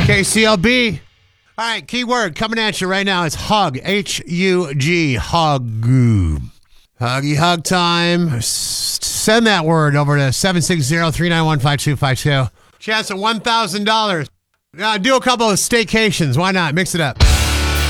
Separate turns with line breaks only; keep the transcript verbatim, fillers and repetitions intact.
K C L B. All right, keyword coming at you right now is hug. H U G. Hug. Huggy hug time. S- Send that word over to seven six zero, three nine one, five two five two. Chance at one thousand dollars. Uh, do a couple of staycations. Why not? Mix it up.